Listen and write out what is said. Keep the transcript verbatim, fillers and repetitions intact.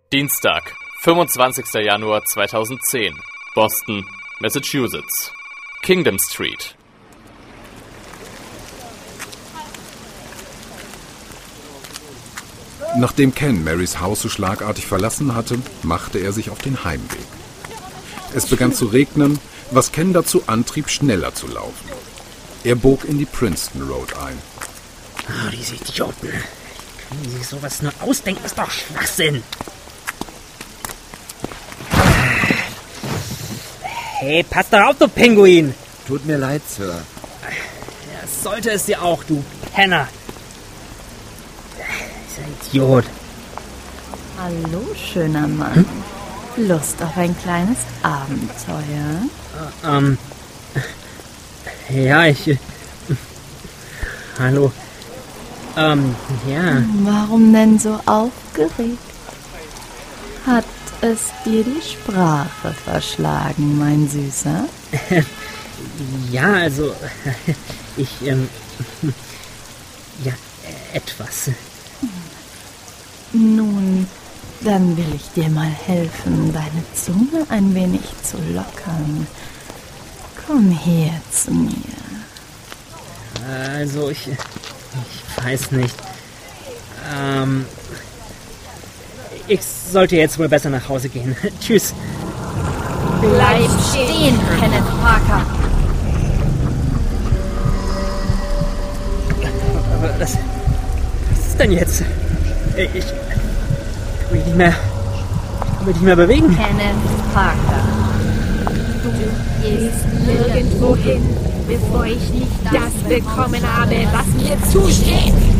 Dienstag, fünfundzwanzigster Januar zweitausendzehn, Boston, Massachusetts. Kingdom Street. Nachdem Ken Marys Haus so schlagartig verlassen hatte, machte er sich auf den Heimweg. Es begann zu regnen, was Ken dazu antrieb, schneller zu laufen. Er bog in die Princeton Road ein. Oh, diese Idioten. Können die sich sowas nur ausdenken? Das ist doch Schwachsinn. Hey, pass doch auf, du Pinguin. Tut mir leid, Sir. Ja, sollte es dir auch, du Penner. Dieser Idiot. Hallo, schöner Mann. Hm? Lust auf ein kleines Abenteuer? Äh, ähm... Ja, ich... Äh, hallo. Ähm, ja. Warum denn so aufgeregt? Hat es dir die Sprache verschlagen, mein Süßer? Ja, also... Ich, ähm... Ja, etwas. Nun, dann will ich dir mal helfen, deine Zunge ein wenig zu lockern. Komm her zu mir. Also, ich... Ich weiß nicht. Ähm... Ich sollte jetzt wohl besser nach Hause gehen. Tschüss. Bleib stehen, Kenneth Parker. Aber das... Was ist denn jetzt? Ich... Ich kann mich nicht mehr... Ich kann mich nicht mehr bewegen. Kenneth Parker. Du gehst nirgendwo hin, bevor ich nicht das bekommen habe, was mir zusteht.